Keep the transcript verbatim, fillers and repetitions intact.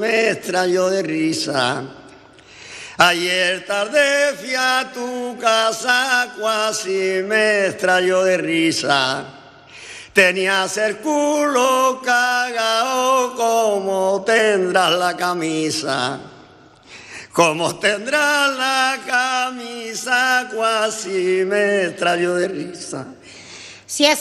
me extraño de risa. Ayer tarde fui a tu casa, casi me extraño de risa. Tenías el culo cagao, como tendrás la camisa. Como tendrás la camisa, casi me extraño de risa. Si es